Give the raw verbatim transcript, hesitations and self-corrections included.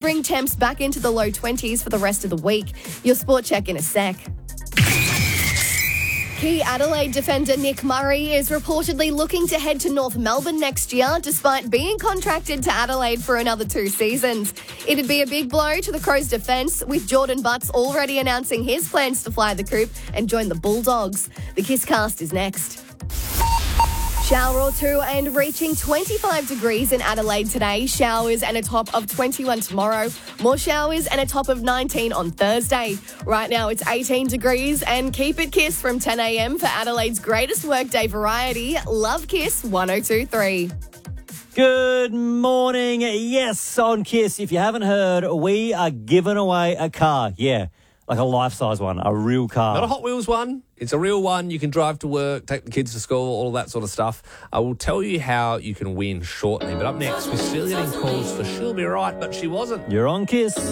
bring temps back into the low twenties for the rest of the week. Your sport check in a sec. Key Adelaide defender Nick Murray is reportedly looking to head to North Melbourne next year, despite being contracted to Adelaide for another two seasons. It'd be a big blow to the Crows' defence, with Jordan Butts already announcing his plans to fly the coop and join the Bulldogs. The Kisscast is next. Shower or two and reaching twenty-five degrees in Adelaide today. Showers and a top of twenty-one tomorrow. More showers and a top of nineteen on Thursday. Right now it's eighteen degrees and keep it Kiss from ten a.m. for Adelaide's greatest workday variety. Love Kiss one oh two point three. Good morning. Yes, on Kiss. If you haven't heard, we are giving away a car. Yeah, like a life-size one, a real car. Not a Hot Wheels one. It's a real one. You can drive to work, take the kids to school, all of that sort of stuff. I will tell you how you can win shortly. But up next, we're still getting calls for She'll Be Right, but she wasn't. You're on Kiss.